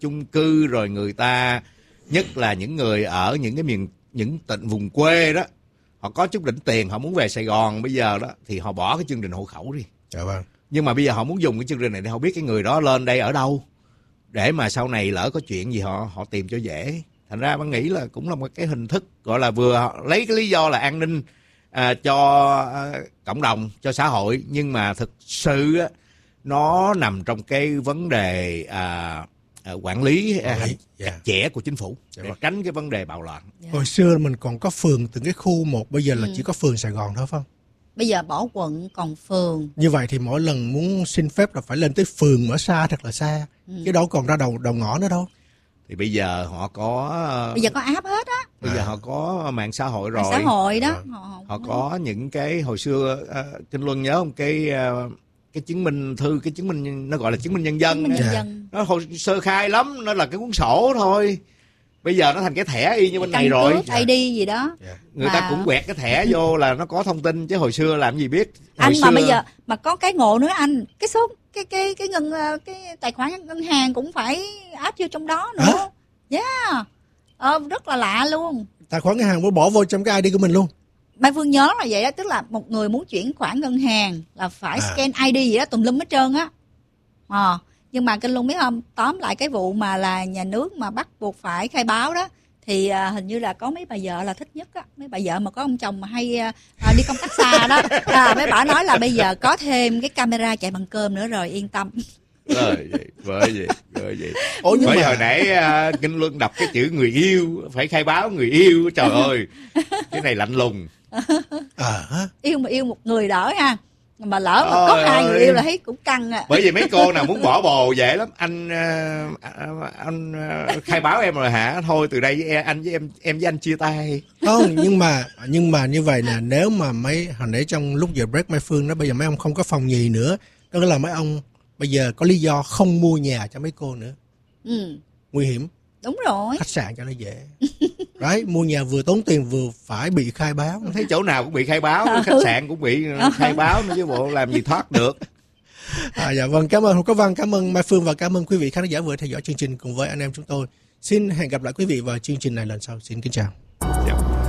chung cư, rồi người ta, nhất là những người ở những cái những tỉnh vùng quê đó, họ có chút đỉnh tiền, họ muốn về Sài Gòn bây giờ đó, thì họ bỏ cái chương trình hộ khẩu đi. Dạ vâng. Nhưng mà bây giờ họ muốn dùng cái chương trình này để họ biết cái người đó lên đây ở đâu, để mà sau này lỡ có chuyện gì họ tìm cho dễ. Thành ra bạn nghĩ là cũng là một cái hình thức gọi là vừa lấy cái lý do là an ninh cho cộng đồng, cho xã hội, nhưng mà thực sự nó nằm trong cái vấn đề quản lý chặt chẽ của chính phủ để tránh cái vấn đề bạo loạn. Hồi xưa mình còn có phường từng cái khu một, bây giờ là chỉ có phường Sài Gòn thôi phải không? Bây giờ bỏ quận còn phường. Như vậy thì mỗi lần muốn xin phép là phải lên tới phường ở xa thật là xa, chứ đâu còn ra đầu ngõ nữa đâu. Thì bây giờ họ có app hết á. Bây giờ họ có mạng xã hội rồi. Mạng xã hội đó. Họ có những cái hồi xưa Kinh Luân nhớ không, cái chứng minh thư, cái chứng minh nó gọi là chứng minh nhân dân. Nó hồi sơ khai lắm, nó là cái cuốn sổ thôi. Bây giờ nó thành cái thẻ y như bên này rồi. Căn cước ID gì đó. Người ta cũng quẹt cái thẻ vô là nó có thông tin, chứ hồi xưa làm gì biết. Anh mà bây giờ mà có cái ngộ nữa anh, cái số cái tài khoản ngân hàng cũng phải áp vô trong đó nữa. Rất là lạ luôn. Tài khoản ngân hàng bỏ vô trong cái ID của mình luôn. Mai Phương nhớ là vậy đó, tức là một người muốn chuyển khoản ngân hàng là phải scan ID gì đó tùm lum hết trơn á. Nhưng mà Kinh Luân biết không, tóm lại cái vụ mà là nhà nước mà bắt buộc phải khai báo đó, thì hình như là có mấy bà vợ là thích nhất á, mấy bà vợ mà có ông chồng mà hay đi công tác xa đó, mấy bà nói là bây giờ có thêm cái camera chạy bằng cơm nữa rồi, yên tâm. Bởi vậy. Bởi hồi nãy Kinh Luân đọc cái chữ người yêu, phải khai báo người yêu, trời ơi, cái này lạnh lùng. Yêu một người đỡ ha, mà lỡ mà có hai người yêu là thấy cũng căng à. Bởi vì mấy cô nào muốn bỏ bồ dễ lắm. Anh khai báo em rồi hả? Thôi từ đây em với anh chia tay. Không, nhưng mà như vậy nè, nếu mà hồi nãy trong lúc giờ break Mai Phương đó, bây giờ mấy ông không có phòng nhì nữa, đó là mấy ông bây giờ có lý do không mua nhà cho mấy cô nữa. Nguy hiểm. Đúng rồi. Khách sạn cho nó dễ. Đấy, mua nhà vừa tốn tiền vừa phải bị khai báo. Thấy chỗ nào cũng bị khai báo, khách sạn cũng bị khai báo nữa chứ bộ làm gì thoát được. Dạ vâng, cảm ơn Hồ Quốc Văn, cảm ơn Mai Phương và cảm ơn quý vị khán giả vừa theo dõi chương trình cùng với anh em chúng tôi. Xin hẹn gặp lại quý vị vào chương trình này lần sau. Xin kính chào.